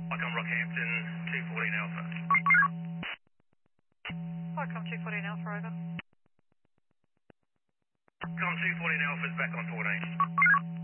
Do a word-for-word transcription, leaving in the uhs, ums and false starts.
Welcome Rockhampton, two fourteen Alpha. Welcome two fourteen Alpha, over. Com two fourteen Alpha's back on fourteen.